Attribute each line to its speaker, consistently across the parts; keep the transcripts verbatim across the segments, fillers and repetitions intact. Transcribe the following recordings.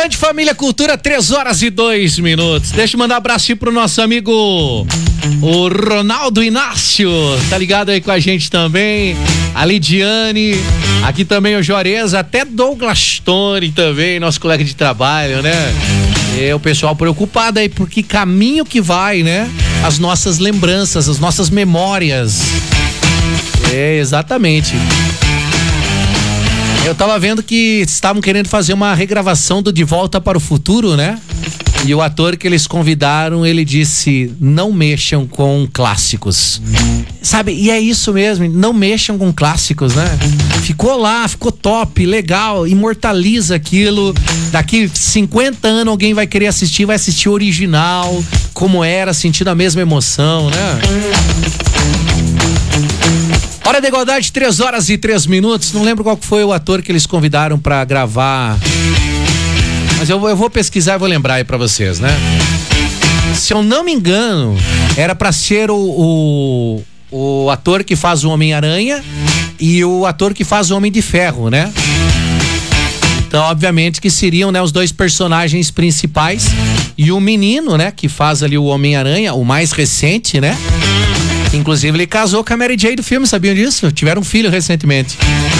Speaker 1: Grande Família Cultura, três horas e dois minutos. Deixa eu mandar um abraço pro nosso amigo o Ronaldo Inácio, tá ligado aí com a gente também, a Lidiane, aqui também o Juarez, até Douglas Tony também, nosso colega de trabalho, né? É o pessoal preocupado aí, porque caminho que vai, né? As nossas lembranças, as nossas memórias. É, exatamente. Eu tava vendo que estavam querendo fazer uma regravação do De Volta para o Futuro, né? E o ator que eles convidaram, ele disse, não mexam com clássicos. Sabe, e é isso mesmo, não mexam com clássicos, né? Ficou lá, ficou top, legal, imortaliza aquilo. Daqui cinquenta anos alguém vai querer assistir, vai assistir o original, como era, sentindo a mesma emoção, né? Hora da Igualdade, três horas e três minutos. Não lembro qual foi o ator que eles convidaram pra gravar, mas eu, eu vou pesquisar e vou lembrar aí pra vocês, né? Se eu não me engano, era pra ser o, o, o ator que faz o Homem-Aranha e o ator que faz o Homem de Ferro, né? Então, obviamente que seriam, né, os dois personagens principais e o menino, né, que faz ali o Homem-Aranha, o mais recente, né? Inclusive ele casou com a Mary Jane do filme, sabiam disso? Tiveram um filho recentemente.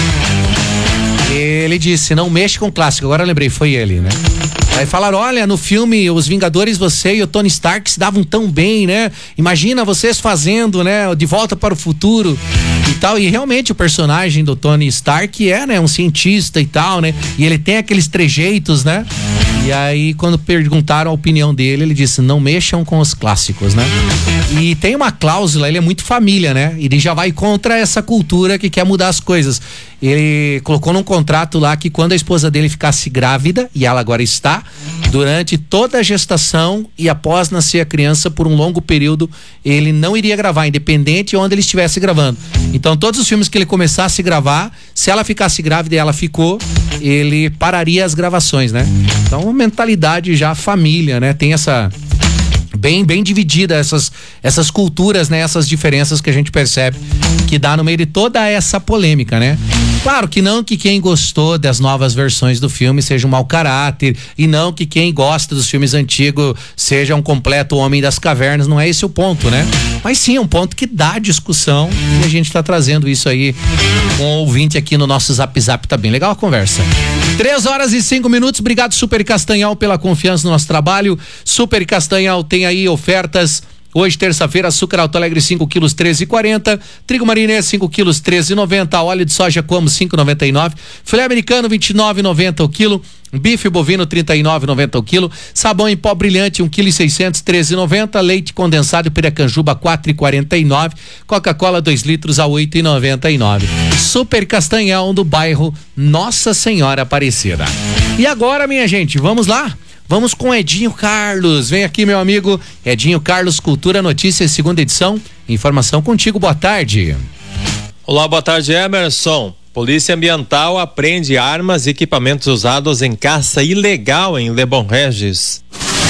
Speaker 1: Ele disse, não mexe com clássico. Agora eu lembrei, foi ele, né? Aí falaram, olha, no filme Os Vingadores, você e o Tony Stark se davam tão bem, né? Imagina vocês fazendo, né, De Volta para o Futuro e tal. E realmente o personagem do Tony Stark é, né, um cientista e tal, né? E ele tem aqueles trejeitos, né? E aí, quando perguntaram a opinião dele, ele disse, não mexam com os clássicos, né? E tem uma cláusula, ele é muito família, né? Ele já vai contra essa cultura que quer mudar as coisas. Ele colocou num contrato lá que quando a esposa dele ficasse grávida, e ela agora está, durante toda a gestação e após nascer a criança, por um longo período, ele não iria gravar, independente de onde ele estivesse gravando. Então, todos os filmes que ele começasse a gravar, se ela ficasse grávida e ela ficou, ele pararia as gravações, né? Então, mentalidade já família, né? Tem essa... bem bem dividida essas essas culturas, né, essas diferenças que a gente percebe que dá no meio de toda essa polêmica, né? Claro que não que quem gostou das novas versões do filme seja um mau caráter, e não que quem gosta dos filmes antigos seja um completo homem das cavernas, não é esse o ponto, né? Mas sim, é um ponto que dá discussão, e a gente tá trazendo isso aí com o ouvinte aqui no nosso Zap Zap, tá bem legal a conversa. Três horas e cinco minutos, obrigado Super Castanhal pela confiança no nosso trabalho. Super Castanhal tem aí ofertas. Hoje, terça-feira, açúcar Alto Alegre cinco quilos, treze e quarenta. Trigo Marinês cinco quilos, treze e noventa. Óleo de soja Como cinco e noventa e nove. Filé americano vinte e nove e noventa o quilo. Bife bovino trinta e nove e noventa o quilo. Sabão em pó brilhante um quilo e seiscentos, treze e noventa. Leite condensado Piracanjuba quatro e quarenta e nove. Coca-Cola dois litros a oito e noventa e nove. Super Castanhal do bairro Nossa Senhora Aparecida. E agora, minha gente, vamos lá? Vamos com Edinho Carlos. Vem aqui, meu amigo. Edinho Carlos, Cultura Notícias, segunda edição. Informação contigo, boa tarde.
Speaker 2: Olá, boa tarde, Emerson. Polícia Ambiental apreende armas e equipamentos usados em caça ilegal em Lebon Regis.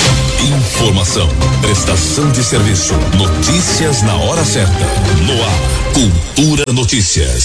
Speaker 3: Informação, prestação de serviço, notícias na hora certa. No ar, Cultura Notícias.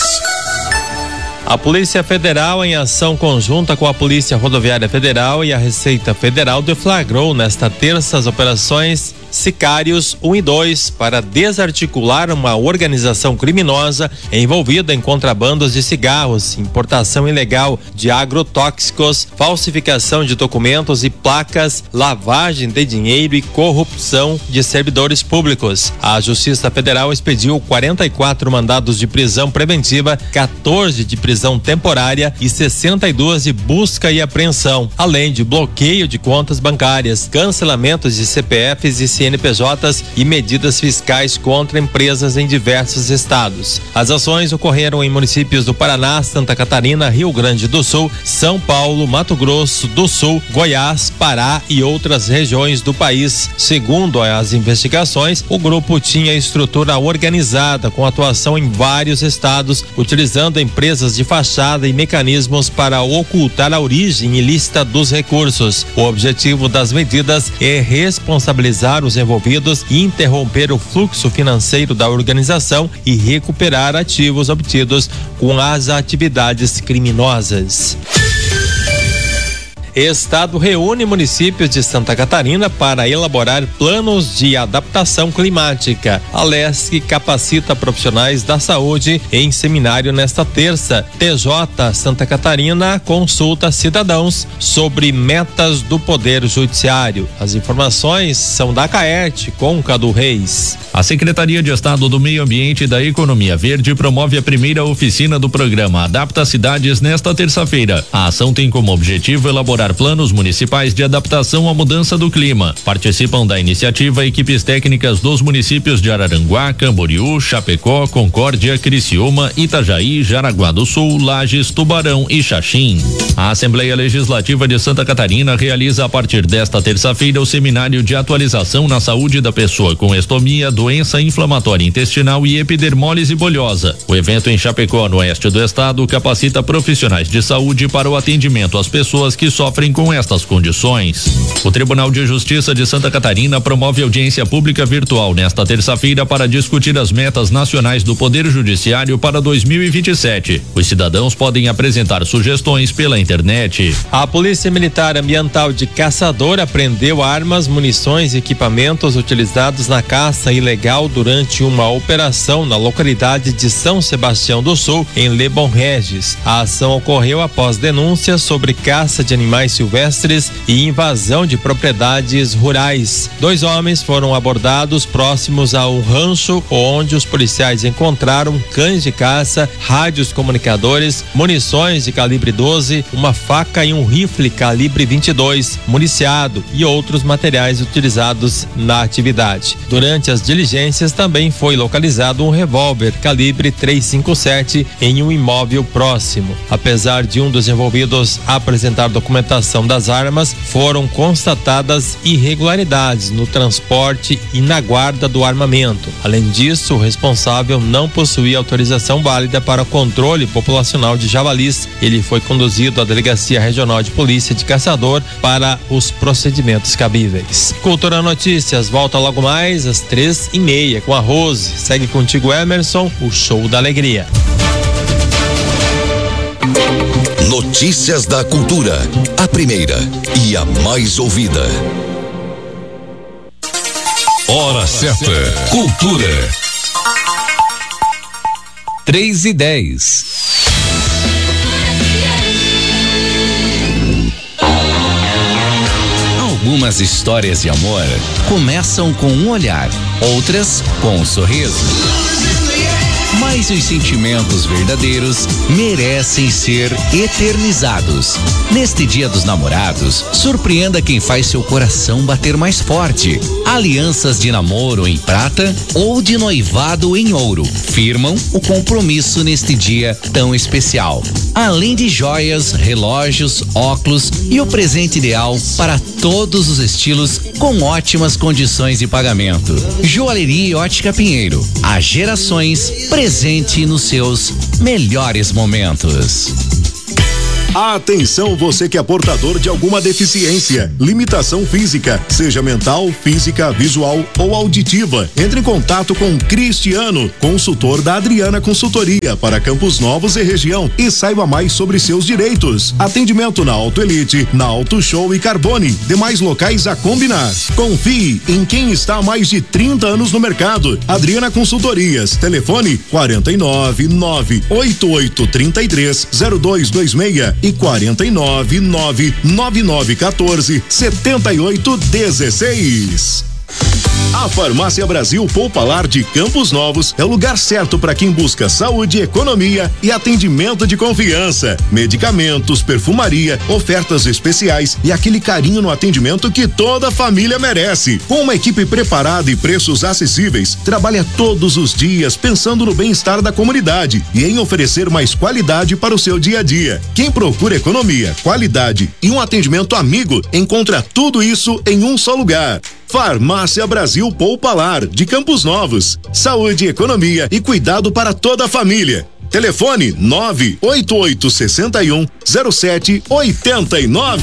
Speaker 2: A Polícia Federal, em ação conjunta com a Polícia Rodoviária Federal e a Receita Federal, deflagrou nesta terça as operações Sicários um e dois para desarticular uma organização criminosa envolvida em contrabandos de cigarros, importação ilegal de agrotóxicos, falsificação de documentos e placas, lavagem de dinheiro e corrupção de servidores públicos. A Justiça Federal expediu quarenta e quatro mandados de prisão preventiva, quatorze de prisão temporária e sessenta e dois de busca e apreensão, além de bloqueio de contas bancárias, cancelamentos de C P Fs e C N P Js e medidas fiscais contra empresas em diversos estados. As ações ocorreram em municípios do Paraná, Santa Catarina, Rio Grande do Sul, São Paulo, Mato Grosso do Sul, Goiás, Pará e outras regiões do país. Segundo as investigações, o grupo tinha estrutura organizada com atuação em vários estados, utilizando empresas de fachada e mecanismos para ocultar a origem ilícita dos recursos. O objetivo das medidas é responsabilizar os envolvidos e interromper o fluxo financeiro da organização e recuperar ativos obtidos com as atividades criminosas. Estado reúne municípios de Santa Catarina para elaborar planos de adaptação climática. A Lesc capacita profissionais da saúde em seminário nesta terça. T J Santa Catarina consulta cidadãos sobre metas do Poder Judiciário. As informações são da Caerte com Cadu Reis.
Speaker 4: A Secretaria de Estado do Meio Ambiente e da Economia Verde promove a primeira oficina do programa Adapta Cidades nesta terça-feira. A ação tem como objetivo elaborar planos municipais de adaptação à mudança do clima. Participam da iniciativa equipes técnicas dos municípios de Araranguá, Camboriú, Chapecó, Concórdia, Criciúma, Itajaí, Jaraguá do Sul, Lages, Tubarão e Xaxim. A Assembleia Legislativa de Santa Catarina realiza a partir desta terça-feira o seminário de atualização na saúde da pessoa com estomia, doença inflamatória intestinal e epidermólise bolhosa. O evento em Chapecó, no oeste do estado, capacita profissionais de saúde para o atendimento às pessoas que sofrem com estas condições. O Tribunal de Justiça de Santa Catarina promove audiência pública virtual nesta terça-feira para discutir as metas nacionais do Poder Judiciário para dois mil e vinte e sete. Os cidadãos podem apresentar sugestões pela internet.
Speaker 2: A Polícia Militar Ambiental de Caçador apreendeu armas, munições e equipamentos utilizados na caça ilegal durante uma operação na localidade de São Sebastião do Sul, em Lebon Regis. A ação ocorreu após denúncias sobre caça de animais silvestres e invasão de propriedades rurais. Dois homens foram abordados próximos a um rancho, onde os policiais encontraram cães de caça, rádios comunicadores, munições de calibre doze, uma faca e um rifle calibre vinte e dois, municiado e outros materiais utilizados na atividade. Durante as diligências também foi localizado um revólver calibre trezentos e cinquenta e sete em um imóvel próximo. Apesar de um dos envolvidos apresentar documentação das armas, foram constatadas irregularidades no transporte e na guarda do armamento. Além disso, o responsável não possuía autorização válida para controle populacional de javalis. Ele foi conduzido à Delegacia Regional de Polícia de Caçador para os procedimentos cabíveis. Cultura Notícias volta logo mais às três e meia com a Rose. Segue contigo, Emerson, o show da alegria.
Speaker 3: Notícias da Cultura, a primeira e a mais ouvida. Hora certa, Cultura.
Speaker 5: Três e dez. Algumas histórias de amor começam com um olhar, outras com um sorriso. Mas os sentimentos verdadeiros merecem ser eternizados. Neste Dia dos Namorados, surpreenda quem faz seu coração bater mais forte. Alianças de namoro em prata ou de noivado em ouro firmam o compromisso neste dia tão especial. Além de joias, relógios, óculos e o presente ideal para todos os estilos com ótimas condições de pagamento. Joalheria e Ótica Pinheiro. Há gerações presente nos seus melhores momentos.
Speaker 6: Atenção, você que é portador de alguma deficiência, limitação física, seja mental, física, visual ou auditiva. Entre em contato com Cristiano, consultor da Adriana Consultoria para Campos Novos e região, e saiba mais sobre seus direitos. Atendimento na Auto Elite, na Auto Show e Carbone, demais locais a combinar. Confie em quem está há mais de trinta anos no mercado. Adriana Consultorias, telefone quarenta e nove, nove oito oito, trinta e três, zero dois dois seis e quarenta e nove, nove nove nove um quatro, sete oito um seis. A Farmácia Brasil Poupalar de Campos Novos é o lugar certo para quem busca saúde, economia e atendimento de confiança. Medicamentos, perfumaria, ofertas especiais e aquele carinho no atendimento que toda família merece. Com uma equipe preparada e preços acessíveis, trabalha todos os dias pensando no bem-estar da comunidade e em oferecer mais qualidade para o seu dia a dia. Quem procura economia, qualidade e um atendimento amigo, encontra tudo isso em um só lugar. Farmácia Brasil Poupalar de Campos Novos. Saúde, economia e cuidado para toda a família. Telefone nove oito oito seis um, zero sete oito nove.